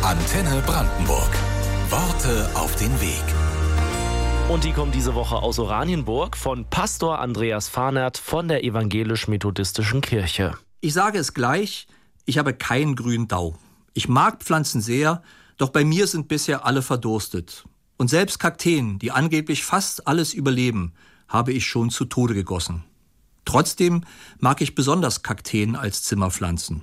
Antenne Brandenburg. Worte auf den Weg. Und die kommen diese Woche aus Oranienburg von Pastor Andreas Fahnert von der Evangelisch-Methodistischen Kirche. Ich sage es gleich, ich habe keinen grünen Dau. Ich mag Pflanzen sehr, doch bei mir sind bisher alle verdurstet. Und selbst Kakteen, die angeblich fast alles überleben, habe ich schon zu Tode gegossen. Trotzdem mag ich besonders Kakteen als Zimmerpflanzen.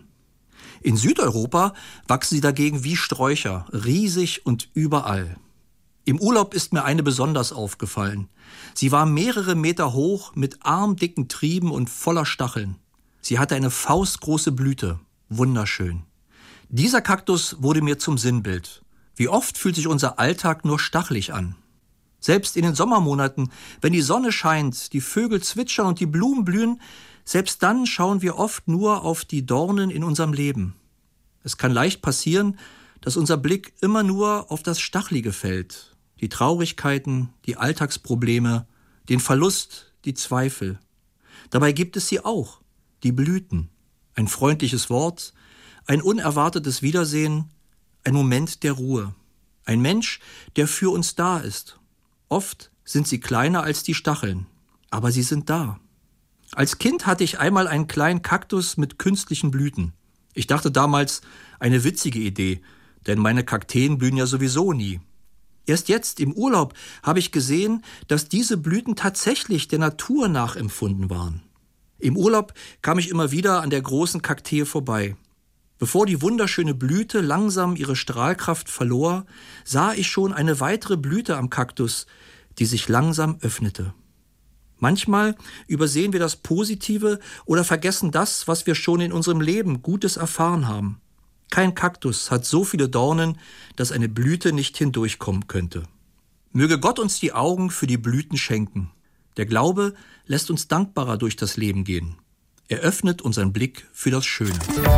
In Südeuropa wachsen sie dagegen wie Sträucher, riesig und überall. Im Urlaub ist mir eine besonders aufgefallen. Sie war mehrere Meter hoch, mit armdicken Trieben und voller Stacheln. Sie hatte eine faustgroße Blüte. Wunderschön. Dieser Kaktus wurde mir zum Sinnbild. Wie oft fühlt sich unser Alltag nur stachelig an? Selbst in den Sommermonaten, wenn die Sonne scheint, die Vögel zwitschern und die Blumen blühen, selbst dann schauen wir oft nur auf die Dornen in unserem Leben. Es kann leicht passieren, dass unser Blick immer nur auf das Stachelige fällt. Die Traurigkeiten, die Alltagsprobleme, den Verlust, die Zweifel. Dabei gibt es sie auch, die Blüten. Ein freundliches Wort, ein unerwartetes Wiedersehen, ein Moment der Ruhe. Ein Mensch, der für uns da ist. Oft sind sie kleiner als die Stacheln, aber sie sind da. Als Kind hatte ich einmal einen kleinen Kaktus mit künstlichen Blüten. Ich dachte damals, eine witzige Idee, denn meine Kakteen blühen ja sowieso nie. Erst jetzt im Urlaub habe ich gesehen, dass diese Blüten tatsächlich der Natur nachempfunden waren. Im Urlaub kam ich immer wieder an der großen Kaktee vorbei. Bevor die wunderschöne Blüte langsam ihre Strahlkraft verlor, sah ich schon eine weitere Blüte am Kaktus, die sich langsam öffnete. Manchmal übersehen wir das Positive oder vergessen das, was wir schon in unserem Leben Gutes erfahren haben. Kein Kaktus hat so viele Dornen, dass eine Blüte nicht hindurchkommen könnte. Möge Gott uns die Augen für die Blüten schenken. Der Glaube lässt uns dankbarer durch das Leben gehen. Er öffnet unseren Blick für das Schöne.